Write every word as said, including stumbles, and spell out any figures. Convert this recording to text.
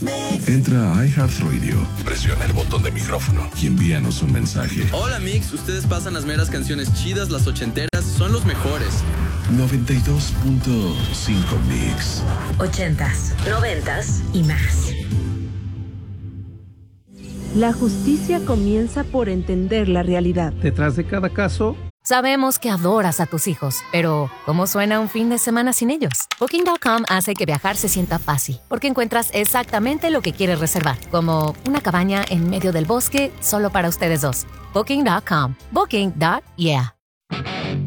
Entra a iHeartRadio, presiona el botón de micrófono y envíanos un mensaje. Hola Mix, ustedes pasan las meras canciones chidas, las ochenteras, son los mejores. noventa y dos punto cinco Mix. Ochentas, noventas y más. La justicia comienza por entender la realidad. Detrás de cada caso... Sabemos que adoras a tus hijos, pero ¿cómo suena un fin de semana sin ellos? Booking punto com hace que viajar se sienta fácil, porque encuentras exactamente lo que quieres reservar, como una cabaña en medio del bosque solo para ustedes dos. Booking punto com. Booking. Yeah.